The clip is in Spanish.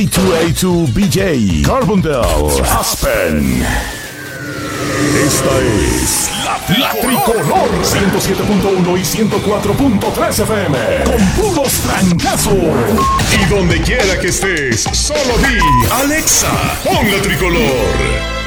A2A2 BJ, Carbondale, Aspen. Esta es la Tricolor 107.1 y 104.3 FM con puros trancazos. Y donde quiera que estés, solo di Alexa, pon la Tricolor.